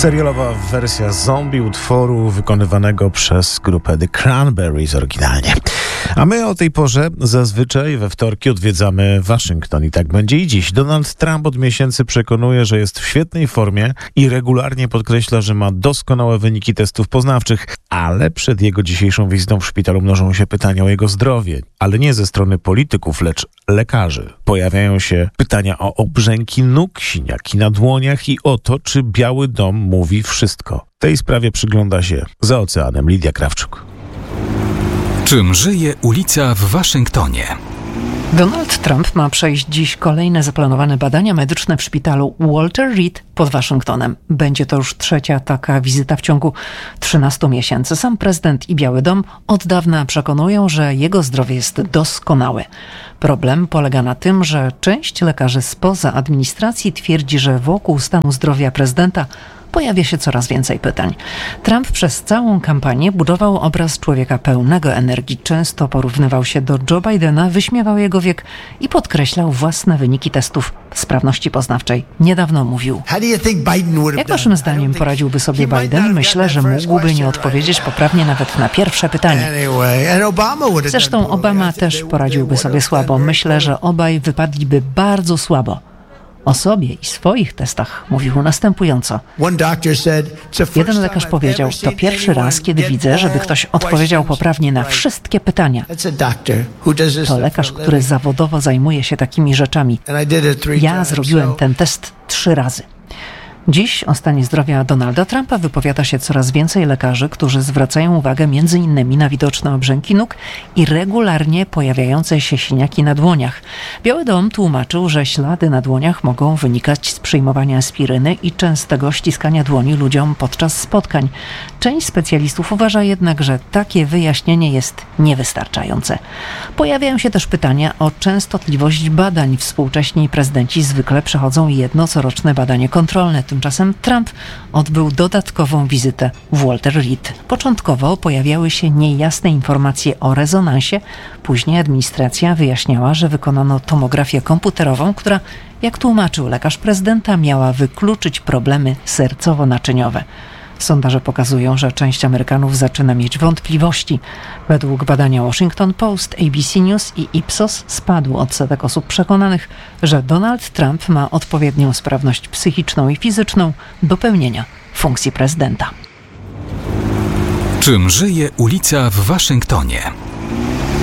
Serialowa wersja zombie utworu wykonywanego przez grupę The Cranberries oryginalnie. A my o tej porze zazwyczaj we wtorki odwiedzamy Waszyngton i tak będzie i dziś. Donald Trump od miesięcy przekonuje, że jest w świetnej formie i regularnie podkreśla, że ma doskonałe wyniki testów poznawczych, ale przed jego dzisiejszą wizytą w szpitalu mnożą się pytania o jego zdrowie, ale nie ze strony polityków, lecz lekarzy. Pojawiają się pytania o obrzęki nóg, siniaki na dłoniach i o to, czy Biały Dom mówi wszystko. Tej sprawie przygląda się za oceanem Lidia Krawczuk. Czym żyje ulica w Waszyngtonie? Donald Trump ma przejść dziś kolejne zaplanowane badania medyczne w szpitalu Walter Reed pod Waszyngtonem. Będzie to już trzecia taka wizyta w ciągu 13 miesięcy. Sam prezydent i Biały Dom od dawna przekonują, że jego zdrowie jest doskonałe. Problem polega na tym, że część lekarzy spoza administracji twierdzi, że wokół stanu zdrowia prezydenta pojawia się coraz więcej pytań. Trump przez całą kampanię budował obraz człowieka pełnego energii. Często porównywał się do Joe Bidena, wyśmiewał jego wiek i podkreślał własne wyniki testów sprawności poznawczej. Niedawno mówił: jak waszym zdaniem poradziłby sobie Biden? Myślę, że mógłby nie odpowiedzieć poprawnie nawet na pierwsze pytanie. Zresztą Obama też poradziłby sobie słabo. Myślę, że obaj wypadliby bardzo słabo. O sobie i swoich testach mówił następująco. Jeden lekarz powiedział: to pierwszy raz, kiedy widzę, żeby ktoś odpowiedział poprawnie na wszystkie pytania. To lekarz, który zawodowo zajmuje się takimi rzeczami. Ja zrobiłem ten test 3 razy. Dziś o stanie zdrowia Donalda Trumpa wypowiada się coraz więcej lekarzy, którzy zwracają uwagę m.in. na widoczne obrzęki nóg i regularnie pojawiające się siniaki na dłoniach. Biały Dom tłumaczył, że ślady na dłoniach mogą wynikać z przyjmowania aspiryny i częstego ściskania dłoni ludziom podczas spotkań. Część specjalistów uważa jednak, że takie wyjaśnienie jest niewystarczające. Pojawiają się też pytania o częstotliwość badań. Współcześni prezydenci zwykle przechodzą jedno coroczne badanie kontrolne. Tymczasem Trump odbył dodatkową wizytę w Walter Reed. Początkowo pojawiały się niejasne informacje o rezonansie. Później administracja wyjaśniała, że wykonano tomografię komputerową, która, jak tłumaczył lekarz prezydenta, miała wykluczyć problemy sercowo-naczyniowe. Sondaże pokazują, że część Amerykanów zaczyna mieć wątpliwości. Według badania Washington Post, ABC News i Ipsos spadł odsetek osób przekonanych, że Donald Trump ma odpowiednią sprawność psychiczną i fizyczną do pełnienia funkcji prezydenta. Czym żyje ulica w Waszyngtonie?